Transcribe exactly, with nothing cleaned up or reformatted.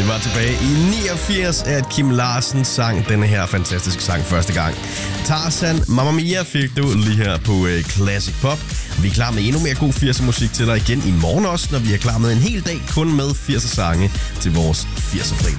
Det var tilbage i niogfirs, at Kim Larsen sang denne her fantastiske sang første gang. Tarzan, Mamma Mia fik du lige her på uh, Classic Pop. Vi er klar med endnu mere god firser musik til dig igen i morgen også, når vi er klar med en hel dag kun med firser sange til vores firser fredag.